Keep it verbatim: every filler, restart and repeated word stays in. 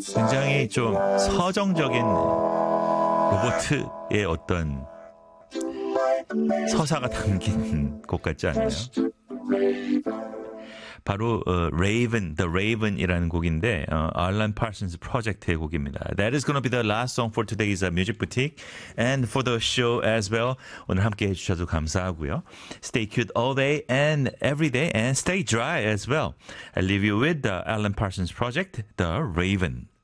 굉장히 좀 서정적인 로보트의 어떤 서사가 담긴 곡 같지 않나요? 바로 어, Raven, The Raven이라는 곡인데 어, 알란 파슨스 프로젝트의 곡입니다. That is going to be the last song for today's uh, Music Boutique and for the show as well. 오늘 함께 해주셔서 감사하고요. Stay cute all day and every day and stay dry as well. I leave you with the Alan Parsons Project, The Raven.